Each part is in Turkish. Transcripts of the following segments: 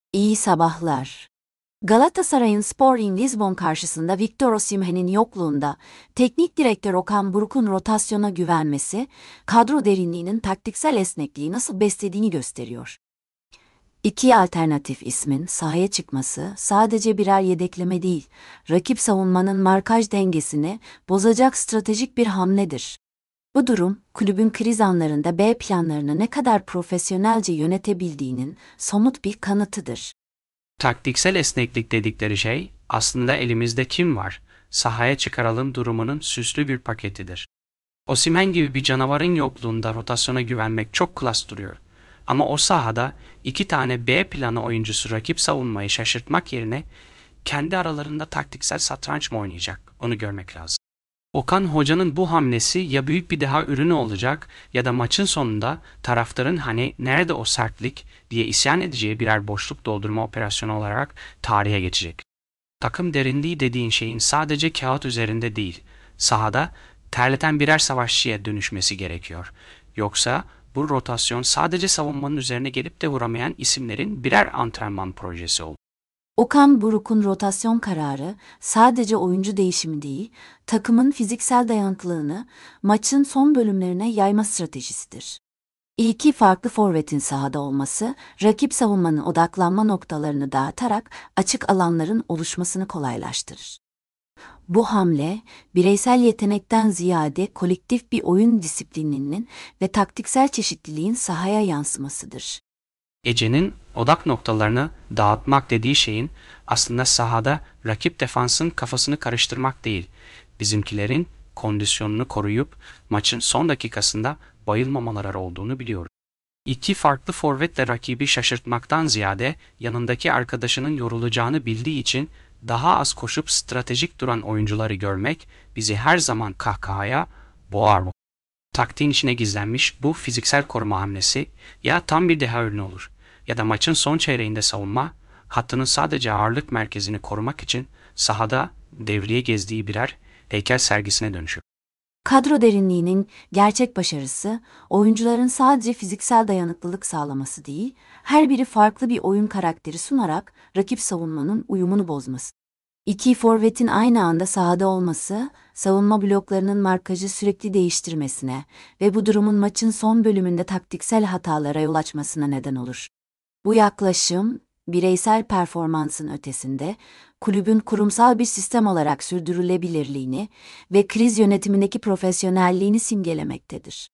İyi sabahlar. Galatasaray'ın Sporting Lisbon karşısında Victor Osimhen'in yokluğunda teknik direktör Okan Buruk'un rotasyona güvenmesi, kadro derinliğinin taktiksel esnekliği nasıl beslediğini gösteriyor. İki alternatif ismin sahaya çıkması sadece birer yedekleme değil, rakip savunmanın markaj dengesini bozacak stratejik bir hamledir. Bu durum, kulübün kriz anlarında B planlarını ne kadar profesyonelce yönetebildiğinin somut bir kanıtıdır. Taktiksel esneklik dedikleri şey aslında elimizde kim var, sahaya çıkaralım durumunun süslü bir paketidir. Osimhen gibi bir canavarın yokluğunda rotasyona güvenmek çok klas duruyor. Ama o sahada iki tane B planı oyuncusu rakip savunmayı şaşırtmak yerine kendi aralarında taktiksel satranç mı oynayacak onu görmek lazım. Okan Hoca'nın bu hamlesi ya büyük bir deha ürünü olacak ya da maçın sonunda taraftarın hani nerede o sertlik diye isyan edeceği birer boşluk doldurma operasyonu olarak tarihe geçecek. Takım derinliği dediğin şeyin sadece kağıt üzerinde değil, sahada terleten birer savaşçıya dönüşmesi gerekiyor. Yoksa bu rotasyon sadece savunmanın üzerine gelip de vuramayan isimlerin birer antrenman projesi olur. Okan Buruk'un rotasyon kararı sadece oyuncu değişimi değil, takımın fiziksel dayanıklılığını maçın son bölümlerine yayma stratejisidir. İki farklı forvetin sahada olması, rakip savunmanın odaklanma noktalarını dağıtarak açık alanların oluşmasını kolaylaştırır. Bu hamle, bireysel yetenekten ziyade kolektif bir oyun disiplininin ve taktiksel çeşitliliğin sahaya yansımasıdır. Ece'nin odak noktalarını dağıtmak dediği şeyin aslında sahada rakip defansın kafasını karıştırmak değil, bizimkilerin kondisyonunu koruyup maçın son dakikasında bayılmamaları olduğunu biliyoruz. İki farklı forvetle rakibi şaşırtmaktan ziyade yanındaki arkadaşının yorulacağını bildiği için daha az koşup stratejik duran oyuncuları görmek bizi her zaman kahkahaya boğar. Taktiğin içine gizlenmiş bu fiziksel koruma hamlesi ya tam bir deha ürünü olur ya da maçın son çeyreğinde savunma hattının sadece ağırlık merkezini korumak için sahada devriye gezdiği birer heykel sergisine dönüşür. Kadro derinliğinin gerçek başarısı, oyuncuların sadece fiziksel dayanıklılık sağlaması değil, her biri farklı bir oyun karakteri sunarak rakip savunmanın uyumunu bozması. İki forvetin aynı anda sahada olması, savunma bloklarının markajı sürekli değiştirmesine ve bu durumun maçın son bölümünde taktiksel hatalara yol açmasına neden olur. Bu yaklaşım, bireysel performansın ötesinde, kulübün kurumsal bir sistem olarak sürdürülebilirliğini ve kriz yönetimindeki profesyonelliğini simgelemektedir.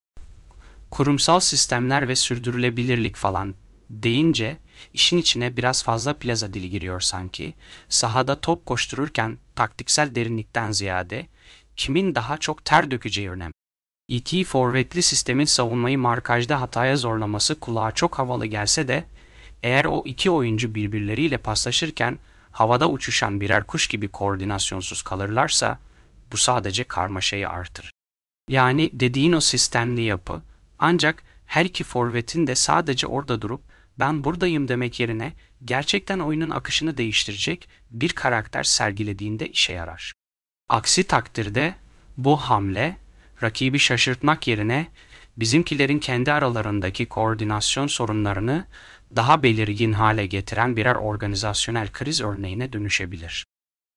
Kurumsal sistemler ve sürdürülebilirlik falan deyince işin içine biraz fazla plaza dili giriyor sanki. Sahada top koştururken taktiksel derinlikten ziyade kimin daha çok ter dökeceği önemli. İki forvetli sistemin savunmayı markajda hataya zorlaması kulağa çok havalı gelse de eğer o iki oyuncu birbirleriyle paslaşırken havada uçuşan birer kuş gibi koordinasyonsuz kalırlarsa bu sadece karmaşayı artırır. Yani dediğin o sistemli yapı ancak her iki forvetin de sadece orada durup ben buradayım demek yerine gerçekten oyunun akışını değiştirecek bir karakter sergilediğinde işe yarar. Aksi takdirde bu hamle rakibi şaşırtmak yerine bizimkilerin kendi aralarındaki koordinasyon sorunlarını daha belirgin hale getiren birer organizasyonel kriz örneğine dönüşebilir.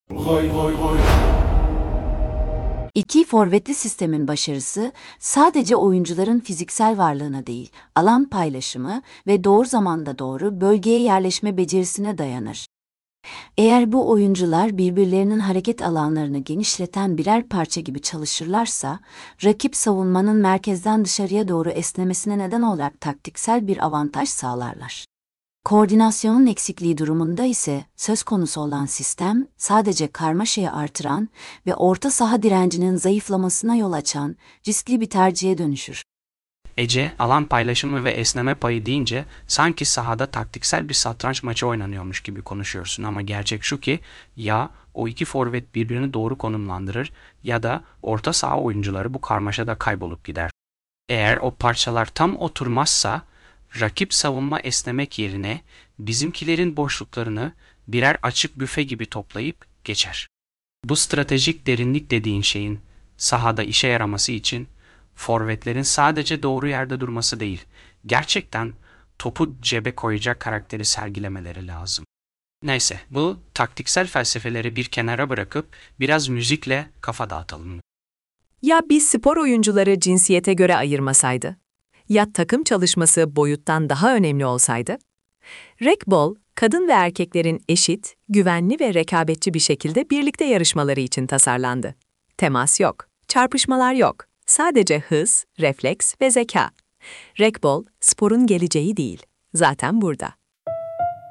İki forvetli sistemin başarısı sadece oyuncuların fiziksel varlığına değil, alan paylaşımı ve doğru zamanda doğru bölgeye yerleşme becerisine dayanır. Eğer bu oyuncular birbirlerinin hareket alanlarını genişleten birer parça gibi çalışırlarsa, rakip savunmanın merkezden dışarıya doğru esnemesine neden olarak taktiksel bir avantaj sağlarlar. Koordinasyonun eksikliği durumunda ise söz konusu olan sistem sadece karmaşayı artıran ve orta saha direncinin zayıflamasına yol açan riskli bir tercihe dönüşür. Ece, alan paylaşımı ve esneme payı deyince sanki sahada taktiksel bir satranç maçı oynanıyormuş gibi konuşuyorsun ama gerçek şu ki ya o iki forvet birbirini doğru konumlandırır ya da orta saha oyuncuları bu karmaşada kaybolup gider. Eğer o parçalar tam oturmazsa rakip savunma esnemek yerine bizimkilerin boşluklarını birer açık büfe gibi toplayıp geçer. Bu stratejik derinlik dediğin şeyin sahada işe yaraması için forvetlerin sadece doğru yerde durması değil, gerçekten topu cebe koyacak karakteri sergilemeleri lazım. Neyse, bu taktiksel felsefeleri bir kenara bırakıp biraz müzikle kafa dağıtalım. Ya biz spor oyuncuları cinsiyete göre ayırmasaydı? Ya takım çalışması boyuttan daha önemli olsaydı? Racquetball, kadın ve erkeklerin eşit, güvenli ve rekabetçi bir şekilde birlikte yarışmaları için tasarlandı. Temas yok, çarpışmalar yok. Sadece hız, refleks ve zeka. Racquetball, sporun geleceği değil. Zaten burada.